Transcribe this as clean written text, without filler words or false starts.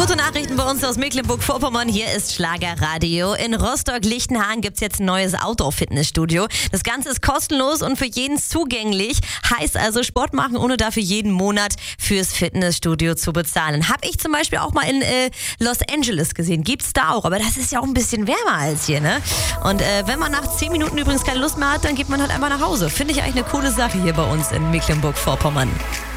Gute Nachrichten bei uns aus Mecklenburg-Vorpommern. Hier ist Schlagerradio. In Rostock-Lichtenhagen gibt es jetzt ein neues Outdoor-Fitnessstudio. Das Ganze ist kostenlos und für jeden zugänglich. Heißt also Sport machen, ohne dafür jeden Monat fürs Fitnessstudio zu bezahlen. Habe ich zum Beispiel auch mal in Los Angeles gesehen. Gibt's da auch, aber das ist ja auch ein bisschen wärmer als hier, ne? Und wenn man nach 10 Minuten übrigens keine Lust mehr hat, dann geht man halt einfach nach Hause. Finde ich eigentlich eine coole Sache hier bei uns in Mecklenburg-Vorpommern.